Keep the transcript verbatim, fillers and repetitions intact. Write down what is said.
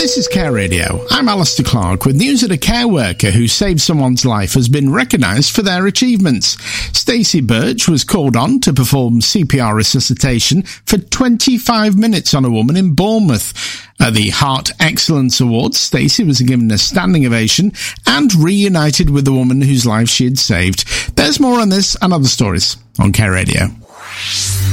This is Care Radio. I'm Alistair Clark with news that a care worker who saved someone's life has been recognised for their achievements. Stacey Birch was called on to perform C P R resuscitation for twenty-five minutes on a woman in Bournemouth. At the Heart Excellence Awards, Stacey was given a standing ovation and reunited with the woman whose life she had saved. There's more on this and other stories on Care Radio.